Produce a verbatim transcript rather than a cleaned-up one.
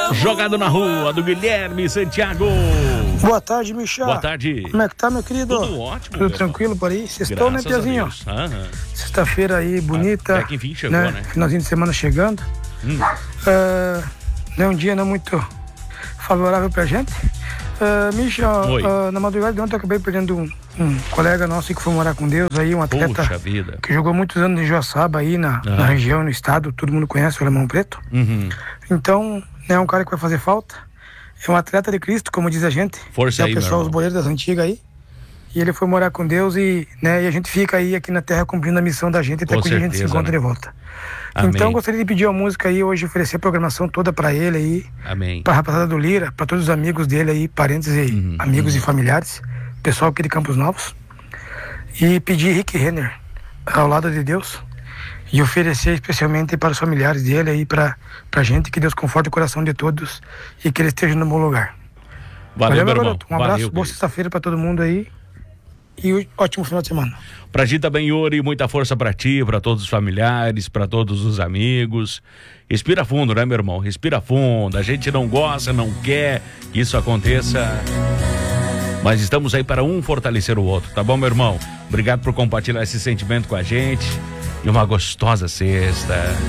Jogado na Rua, do Guilherme Santiago. Boa tarde, Michel. Boa tarde. Como é que tá, meu querido? Tudo ótimo. Tudo tranquilo por aí? Sextou, né, Piazinho? Uhum. Sexta-feira aí, bonita. Até que enfim chegou, né? né? Finalzinho de semana chegando. Hum. Uh, é um dia não muito favorável pra gente. Uh, Michel, uh, na madrugada de ontem eu acabei perdendo um, um colega nosso que foi morar com Deus aí, um atleta Puxa vida. Que jogou muitos anos em Joaçaba aí na, ah. na região, no estado, todo mundo conhece o Alemão Preto. Uhum. Então, é um cara que vai fazer falta. É um atleta de Cristo, como diz a gente. Força é aí, o pessoal, os boleiros das antigas aí. E ele foi morar com Deus e, né, e a gente fica aí aqui na terra cumprindo a missão da gente até que a gente se encontra, né, de volta. Amém. Então gostaria de pedir uma música aí hoje, oferecer a programação toda pra ele aí. Amém. Pra rapaziada do Lira, pra todos os amigos dele aí, parentes e uhum, amigos uhum. e familiares, pessoal aqui de Campos Novos. E pedir Rick Renner ao lado de Deus e oferecer especialmente para os familiares dele aí, pra, pra gente, que Deus conforte o coração de todos e que ele esteja no bom lugar. Valeu, Valeu meu irmão. Um abraço, Valeu, boa sexta-feira pra todo mundo aí. E um ótimo final de semana. Pra ti também, Yuri, muita força pra ti, pra todos os familiares, pra todos os amigos. Respira fundo, né, meu irmão? Respira fundo. A gente não gosta, não quer que isso aconteça, mas estamos aí para um fortalecer o outro, tá bom, meu irmão? Obrigado por compartilhar esse sentimento com a gente. E uma gostosa sexta.